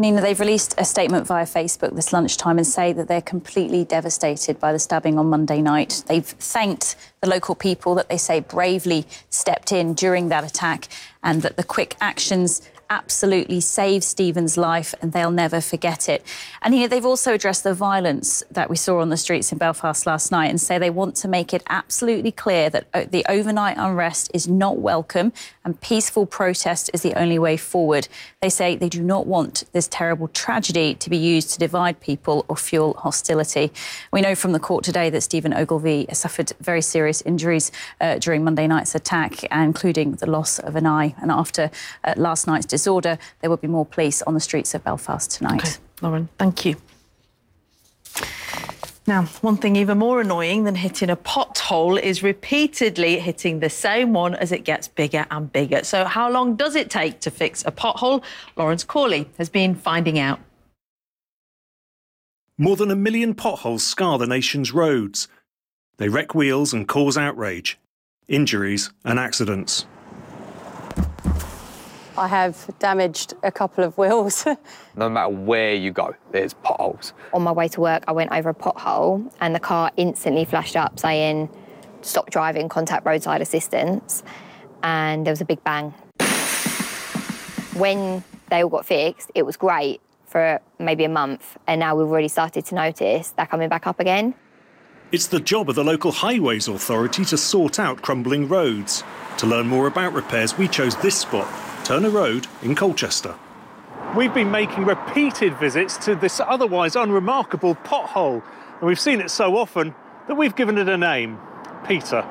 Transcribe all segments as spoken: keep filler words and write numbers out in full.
Nina, they've released a statement via Facebook this lunchtime and say that they're completely devastated by the stabbing on Monday night. They've thanked the local people that they say bravely stepped in during that attack and that the quick actions absolutely saved Stephen's life and they'll never forget it. And you know, they've also addressed the violence that we saw on the streets in Belfast last night and say they want to make it absolutely clear that the overnight unrest is not welcome and peaceful protest is the only way forward. They say they do not want this terrible tragedy to be used to divide people or fuel hostility. We know from the court today that Stephen Ogilvie suffered very serious injuries uh, during Monday night's attack, including the loss of an eye. And after uh, last night's disorder, there will be more police on the streets of Belfast tonight. OK, Lauren, thank you. Now, one thing even more annoying than hitting a pothole is repeatedly hitting the same one as it gets bigger and bigger. So how long does it take to fix a pothole? Lawrence Corley has been finding out. More than a million potholes scar the nation's roads. They wreck wheels and cause outrage, injuries and accidents. I have damaged a couple of wheels. No matter where you go, there's potholes. On my way to work, I went over a pothole and the car instantly flashed up saying, stop driving, contact roadside assistance. And there was a big bang. When they all got fixed, it was great for maybe a month. And now we've already started to notice they're coming back up again. It's the job of the local Highways Authority to sort out crumbling roads. To learn more about repairs, we chose this spot, Turner Road in Colchester. We've been making repeated visits to this otherwise unremarkable pothole, and we've seen it so often that we've given it a name, Peter.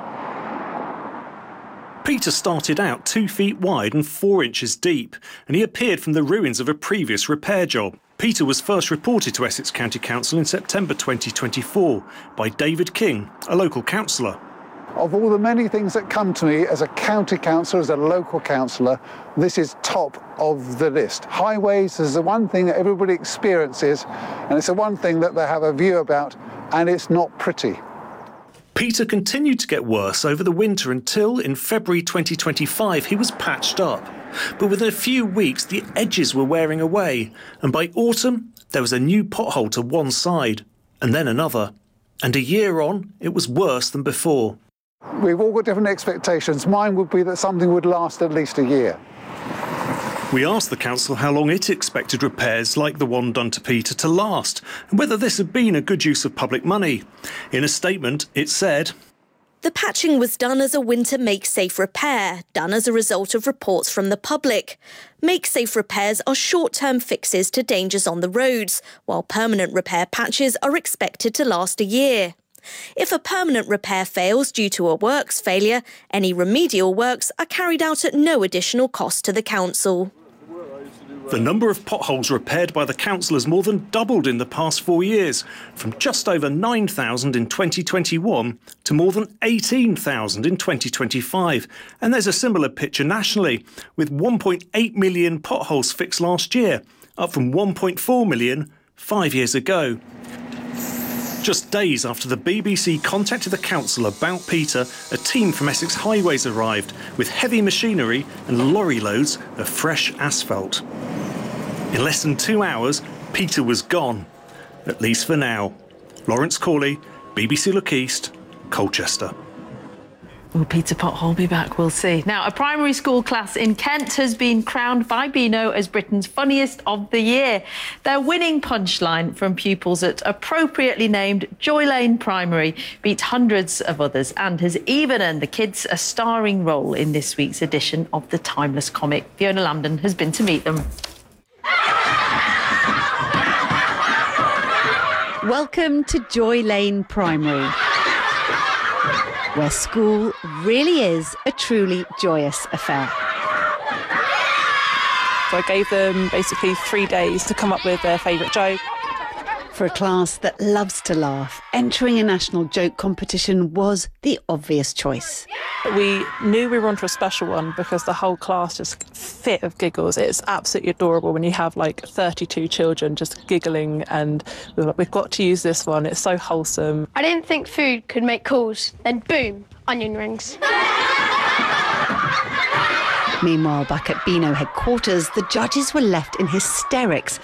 Peter started out two feet wide and four inches deep, and he appeared from the ruins of a previous repair job. Peter was first reported to Essex County Council in September twenty twenty-four by David King, a local councillor. Of all the many things that come to me as a county councillor, as a local councillor, this is top of the list. Highways is the one thing that everybody experiences, and it's the one thing that they have a view about, and it's not pretty. Peter continued to get worse over the winter until, in February twenty twenty-five, he was patched up. But within a few weeks, the edges were wearing away, and by autumn, there was a new pothole to one side, and then another. And a year on, it was worse than before. We've all got different expectations. Mine would be that something would last at least a year. We asked the council how long it expected repairs like the one done to Peter to last, and whether this had been a good use of public money. In a statement, it said, "The patching was done as a winter make-safe repair, done as a result of reports from the public. Make-safe repairs are short-term fixes to dangers on the roads, while permanent repair patches are expected to last a year. If a permanent repair fails due to a works failure, any remedial works are carried out at no additional cost to the council." The number of potholes repaired by the council has more than doubled in the past four years, from just over nine thousand in twenty twenty-one to more than eighteen thousand in twenty twenty-five. And there's a similar picture nationally, with one point eight million potholes fixed last year, up from one point four million five years ago. Just days after the B B C contacted the council about Peter, a team from Essex Highways arrived with heavy machinery and lorry loads of fresh asphalt. In less than two hours, Peter was gone, at least for now. Lawrence Corley, B B C Look East, Colchester. Will Peter Pothole be back? We'll see. Now, a primary school class in Kent has been crowned by Beano as Britain's funniest of the year. Their winning punchline from pupils at appropriately named Joy Lane Primary beat hundreds of others and has even earned the kids a starring role in this week's edition of the timeless comic. Fiona Lambden has been to meet them. Welcome to Joy Lane Primary, where school really is a truly joyous affair. So I gave them basically three days to come up with their favourite joke. For a class that loves to laugh, entering a national joke competition was the obvious choice. We knew we were onto a special one because the whole class just fit of giggles. It's absolutely adorable when you have like thirty-two children just giggling, and we were like, we've got to use this one. It's so wholesome. I didn't think food could make calls. Then boom, onion rings. Meanwhile, back at Beano headquarters, the judges were left in hysterics